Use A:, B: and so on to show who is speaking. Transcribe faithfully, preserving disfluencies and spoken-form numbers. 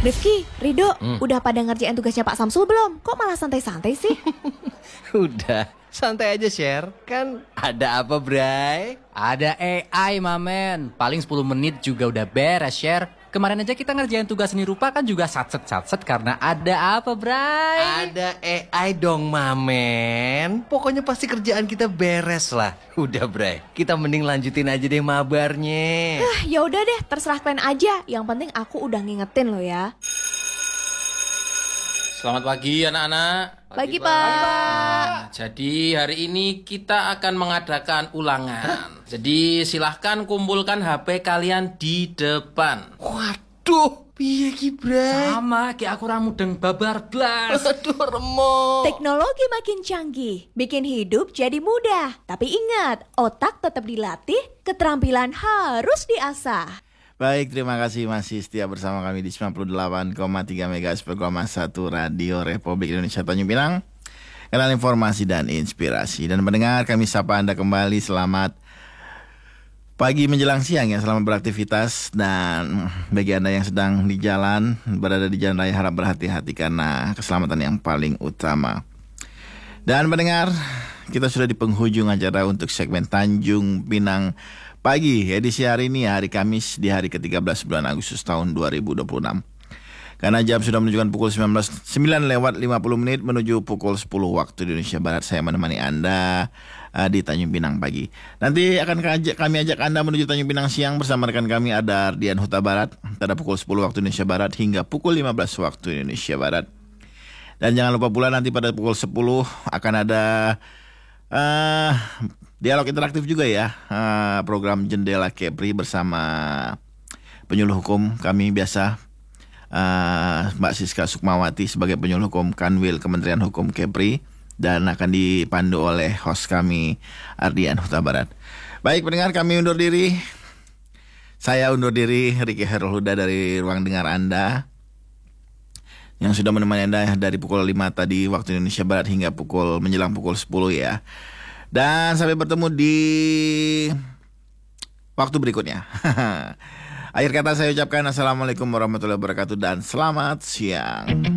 A: Rifki, Rido,
B: Hmm.
A: udah pada ngerjain tugasnya Pak Samsul belum? Kok malah santai-santai sih?
B: Udah, santai aja share. Kan ada apa, Bray?
C: Ada A I, mamen. Paling sepuluh menit juga udah beres, share. Kemarin aja kita ngerjain tugas seni rupa kan juga satset-satset karena ada apa, Bray?
B: Ada A I dong, Mamen. Pokoknya pasti kerjaan kita beres lah. Udah, Bray. Kita mending lanjutin aja deh mabarnya.
A: Ah, ya udah deh, terserah kalian aja. Yang penting aku udah ngingetin lo ya.
D: Selamat pagi anak-anak.
A: Pagi, Pak.
D: Jadi hari ini kita akan mengadakan ulangan. Jadi silahkan kumpulkan H P kalian di depan.
B: Waduh, piye ki, Bray?
C: Sama, kayak aku ramudeng babar blas.
B: Aduh, remok.
A: Teknologi makin canggih, bikin hidup jadi mudah. Tapi ingat, otak tetap dilatih, keterampilan harus diasah.
E: Baik, terima kasih masih setia bersama kami di sembilan puluh delapan koma tiga MHz per koma satu Radio Republik Indonesia Tanjung Pinang. Kanal informasi dan inspirasi. Dan mendengar kami sapa Anda kembali, selamat pagi menjelang siang ya, selamat beraktivitas. Dan bagi Anda yang sedang di jalan, berada di jalan raya, harap berhati-hati karena keselamatan yang paling utama. Dan mendengar, kita sudah di penghujung acara untuk segmen Tanjung Pinang Pagi, edisi hari ini, hari Kamis di hari ke tiga belas bulan Agustus tahun dua ribu dua puluh enam. Karena jam sudah menunjukkan pukul sembilan belas sembilan lewat lima puluh menit menuju pukul sepuluh waktu Indonesia Barat. Saya menemani Anda uh, di Tanjung Pinang Pagi. Nanti akan kajak, kami ajak Anda menuju Tanjung Pinang Siang bersama rekan kami ada Ardian Huta Barat pada pukul sepuluh waktu Indonesia Barat hingga pukul lima belas waktu Indonesia Barat. Dan jangan lupa pula nanti pada pukul sepuluh akan ada uh, dialog interaktif juga ya, uh, program Jendela Kepri bersama penyuluh hukum kami biasa, uh, Mbak Siska Sukmawati sebagai penyuluh hukum Kanwil Kementerian Hukum Kepri, dan akan dipandu oleh host kami Ardian Huta Barat. Baik pendengar, kami undur diri. Saya undur diri, Riki Herul Huda dari ruang dengar Anda yang sudah menemani Anda dari pukul lima tadi waktu Indonesia Barat hingga pukul menjelang pukul sepuluh ya. Dan sampai bertemu di waktu berikutnya. Akhir kata saya ucapkan assalamualaikum warahmatullahi wabarakatuh dan selamat siang.